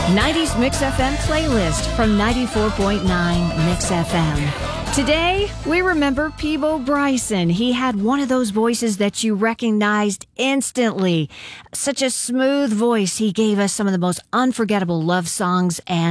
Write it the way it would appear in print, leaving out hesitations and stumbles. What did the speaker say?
90s Mix FM playlist from 94.9 Mix FM. Today, we remember Peabo Bryson. He had one of those voices that you recognized instantly. Such a smooth voice. He gave us some of the most unforgettable love songs and